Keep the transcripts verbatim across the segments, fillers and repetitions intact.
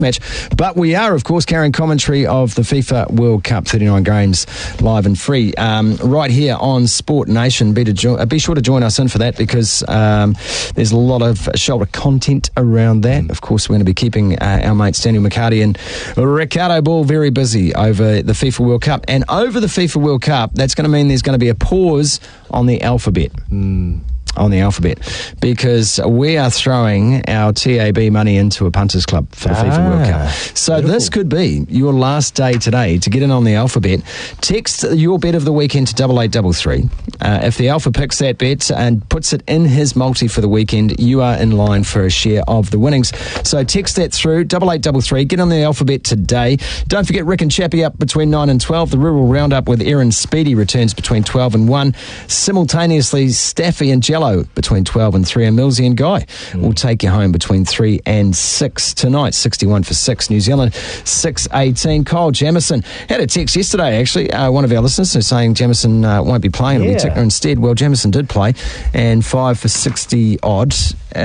match. But we are, of course, carrying commentary of the FIFA World Cup, thirty-nine games live and free, um, right here on Sport Nation. Be, to jo- uh, be sure to join us in for that, because um, there's a lot of shoulder content around that. Of course, we're going to be keeping uh, our mates Daniel McCarty and Ricardo Ball very busy over the FIFA World Cup. And over the FIFA World Cup, that's going to mean there's going to be a pause on the alphabet. Mm. on the alphabet, because we are throwing our T A B money into a punters club for the ah, FIFA World Cup. So beautiful. This could be your last day today to get in on the alphabet. Text your bet of the weekend to double eight double three. Uh, if the alpha picks that bet and puts it in his multi for the weekend, you are in line for a share of the winnings. So text that through, double eight double three. Get on the alphabet today. Don't forget Rick and Chappie up between nine and twelve. The Rural Roundup with Aaron Speedy returns between twelve and one. Simultaneously, Staffy and Jello between twelve and three, and Millsy and Guy mm. will take you home between three and six tonight. sixty-one for six, New Zealand six eighteen. Kyle Jamieson had a text yesterday, actually, uh, one of our listeners who's saying Jamieson uh, won't be playing, it'll yeah. be Tickner instead. Well, Jamieson did play, and five for sixty odd.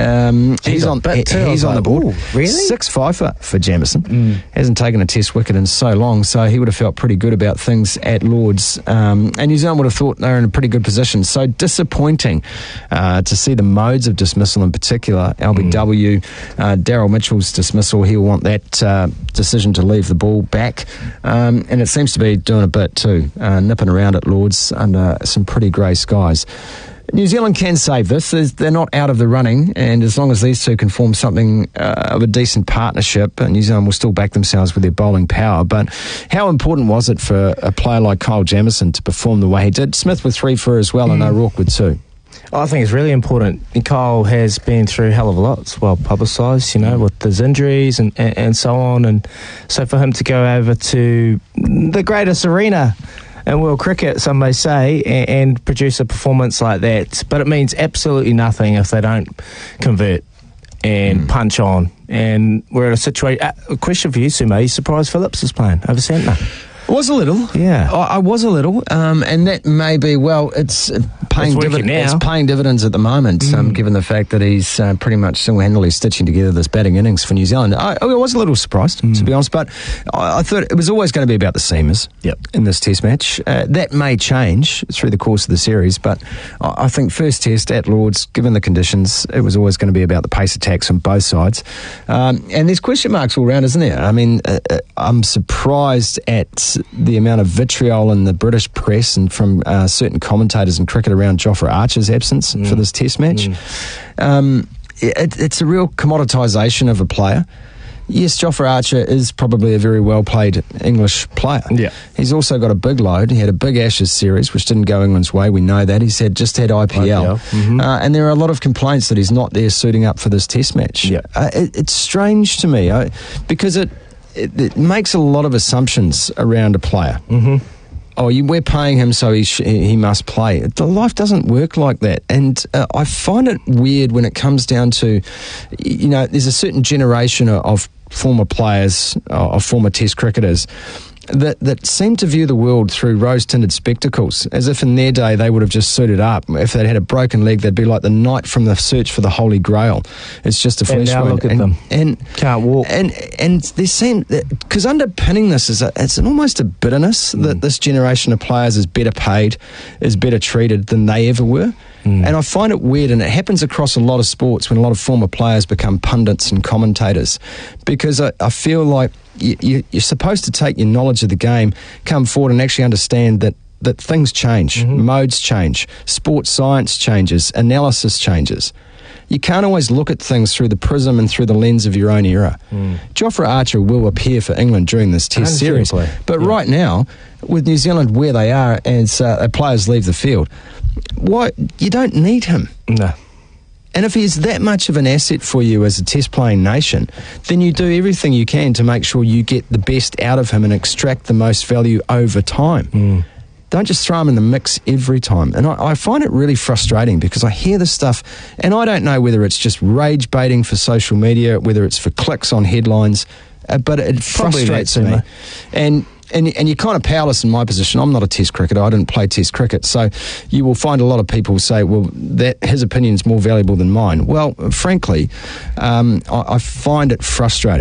Um, he's on bit too, he's on like, the board. Ooh, really? six five for, for Jamieson. Mm. Hasn't taken a test wicket in so long, so he would have felt pretty good about things at Lords. Um, and New Zealand would have thought they were in a pretty good position. So disappointing uh, to see the modes of dismissal in particular. L B W, mm. uh, Daryl Mitchell's dismissal, he'll want that uh, decision to leave the ball back. Um, and it seems to be doing a bit too, uh, nipping around at Lords under some pretty grey skies. New Zealand can save this. They're not out of the running, and as long as these two can form something uh, of a decent partnership, New Zealand will still back themselves with their bowling power. But how important was it for a player like Kyle Jamieson to perform the way he did? Smith with three for as well, mm. and O'Rourke with two. I think it's really important. Kyle has been through a hell of a lot. It's well publicised, you know, with his injuries and, and, and so on. And so for him to go over to the greatest arena in world cricket, some may say, and, and produce a performance like that. But it means absolutely nothing if they don't convert and mm. punch on. And we're in a situation... Uh, a question for you, Sumo. Are you surprised Phillips is playing over Santner? I was a little. Yeah. I, I was a little. Um, and that may be, well, it's paying, it's divid- it's paying dividends at the moment, mm. um, given the fact that he's uh, pretty much single-handedly stitching together this batting innings for New Zealand. I, I was a little surprised, mm. to be honest, but I, I thought it was always going to be about the seamers yep. in this test match. Uh, that may change through the course of the series, but I, I think first test at Lords, given the conditions, it was always going to be about the pace attacks on both sides. Um, and there's question marks all around, isn't there? I mean, uh, I'm surprised at the amount of vitriol in the British press and from uh, certain commentators in cricket around Jofra Archer's absence mm. for this test match. Mm. Um, it, it's a real commoditisation of a player. Yes, Jofra Archer is probably a very well-played English player. Yeah. He's also got a big load. He had a big Ashes series, which didn't go England's way. We know that. He's had just had I P L. I P L. Mm-hmm. Uh, and there are a lot of complaints that he's not there suiting up for this test match. Yeah. Uh, it, it's strange to me I, because it It, it makes a lot of assumptions around a player. Mm-hmm. Oh, you, we're paying him, so he sh- he must play. The life doesn't work like that, and uh, I find it weird when it comes down to, you know, there's a certain generation of, of former players, uh, of former Test cricketers, that that seem to view the world through rose-tinted spectacles, as if in their day they would have just suited up. If they'd had a broken leg, they'd be like the knight from the search for the Holy Grail. It's just a flesh wound. wound. Look at and, them. And can't walk. And and they seem, because underpinning this is a, it's an almost a bitterness mm. that this generation of players is better paid, is better treated than they ever were. Mm. And I find it weird, and it happens across a lot of sports when a lot of former players become pundits and commentators, because I, I feel like you, you, you're supposed to take your knowledge of the game, come forward and actually understand that, that things change, mm-hmm. modes change, sports science changes, analysis changes. You can't always look at things through the prism and through the lens of your own era. Mm. Jofra Archer will appear for England during this Test series, but yeah. right now, with New Zealand where they are as uh, players leave the field, why you don't need him. No. And if he's that much of an asset for you as a test-playing nation, then you do everything you can to make sure you get the best out of him and extract the most value over time. Mm. Don't just throw him in the mix every time. And I, I find it really frustrating because I hear this stuff and I don't know whether it's just rage baiting for social media, whether it's for clicks on headlines, uh, but it frustrates me. And And, and you're kind of powerless in my position. I'm not a test cricketer. I didn't play test cricket. So you will find a lot of people say, well, that his opinion's more valuable than mine. Well, frankly, um, I, I find it frustrating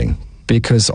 because